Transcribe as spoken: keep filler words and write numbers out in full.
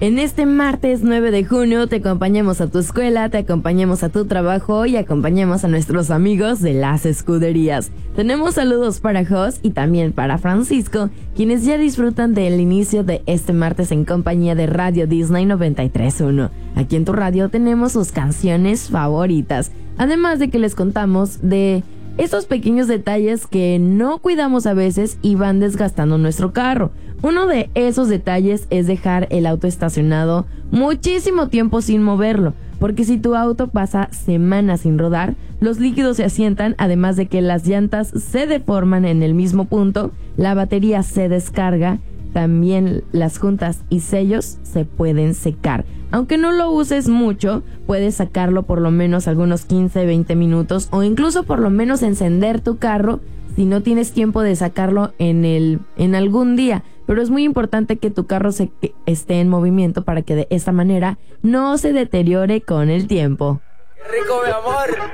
En este martes nueve de junio te acompañamos a tu escuela, te acompañamos a tu trabajo y acompañamos a nuestros amigos de las escuderías. Tenemos saludos para Jos y también para Francisco, quienes ya disfrutan del inicio de este martes en compañía de Radio Disney noventa y tres punto uno. Aquí en tu radio tenemos sus canciones favoritas, además de que les contamos de esos pequeños detalles que no cuidamos a veces y van desgastando nuestro carro. Uno de esos detalles es dejar el auto estacionado muchísimo tiempo sin moverlo, porque si tu auto pasa semanas sin rodar, los líquidos se asientan, además de que las llantas se deforman en el mismo punto, la batería se descarga, también las juntas y sellos se pueden secar. Aunque no lo uses mucho, puedes sacarlo por lo menos algunos quince, veinte minutos o incluso por lo menos encender tu carro si no tienes tiempo de sacarlo en el en algún día. Pero es muy importante que tu carro se, que esté en movimiento para que de esta manera no se deteriore con el tiempo. ¡Qué rico, mi amor!